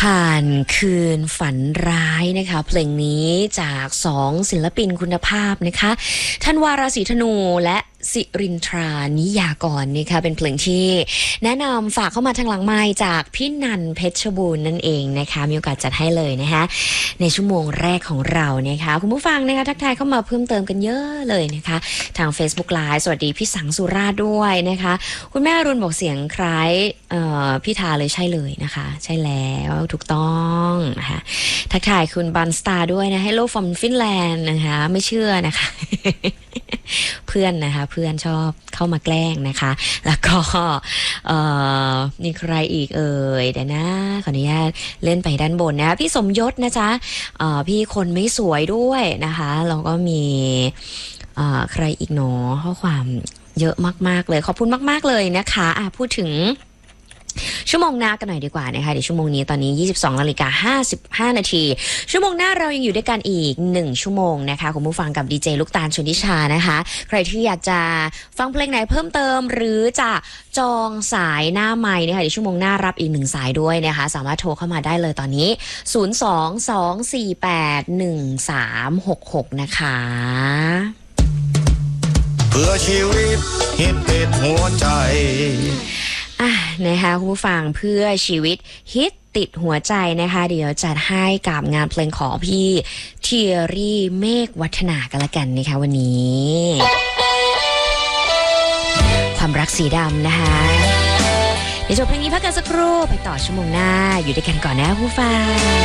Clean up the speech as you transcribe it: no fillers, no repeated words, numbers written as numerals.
ผ่านคืนฝันร้ายนะคะเพลงนี้จาก2ศิลปินคุณภาพนะคะธันวาราศีธนูและสิรินทรานิยากรนะคะเป็นเพลงที่แนะนำฝากเข้ามาทางหลังไมค์จากพี่นันเพชรบูรณ์นั่นเองนะคะมีโอกาสจัดให้เลยนะคะในชั่วโมงแรกของเรานะคะคุณผู้ฟังนะคะทักทายเข้ามาเพิ่มเติมกันเยอะเลยนะคะทาง Facebook Live สวัสดีพี่สังสุราษฎร์ด้วยนะคะคุณแม่อรุณบอกเสียงคล้ายพี่ทาเลยใช่เลยนะคะใช่แล้วถูกต้องนะคะทักทายคุณบันสตาร์ด้วยนะ Hello from Finland นะคะไม่เชื่อนะคะ เพื่อนนะคะเพื่อนชอบเข้ามาแกล้งนะคะแล้วก็มีใครอีกเอ่ยเดี๋ยวนะขออนุญาตเล่นไปด้านบนนะพี่สมยศนะจ๊ะพี่คนไม่สวยด้วยนะคะแล้วก็มีใครอีกหนอข้อความเยอะมากๆเลยขอบคุณมากๆเลยนะคะพูดถึงชั่วโมงหน้ากันหน่อยดีกว่านะคะเดี๋ยวชั่วโมงนี้ตอนนี้ 22:55 นาทีชั่วโมงหน้าเรายังอยู่ด้วยกันอีก1ชั่วโมงนะคะคุณผู้ฟังกับดีเจลูกตาลชลทิชานะคะใครที่อยากจะฟังเพลงไหนเพิ่มเติมหรือจะจองสายหน้าไมค์นะคะเดี๋ยวชั่วโมงหน้ารับอีก1สายด้วยนะคะสามารถโทรเข้ามาได้เลยตอนนี้022481366นะคะเพื่อชีวิตฮิตติดหัวใจนะคะคุณผู้ฟังเพื่อชีวิตฮิตติดหัวใจนะคะเดี๋ยวจัดให้กับงานเพลงของพี่เทียรี่เมฆวัฒนากันละกันนะคะวันนี้ความรักสีดำนะคะเดี๋ยวจบเพลงนี้พักกันสักครู่ไปต่อชั่วโมงหน้าอยู่ด้วยกันก่อนนะผู้ฟัง